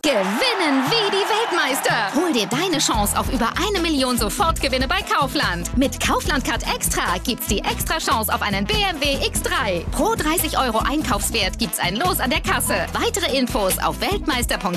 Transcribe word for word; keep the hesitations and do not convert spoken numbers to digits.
Gewinnen wie die Weltmeister. Hol dir deine Chance auf über eine Million Sofortgewinne bei Kaufland. Mit Kaufland Card Extra gibt's die extra Chance auf einen B M W X drei. Pro dreißig Euro Einkaufswert gibt's ein Los an der Kasse. Weitere Infos auf weltmeister punkt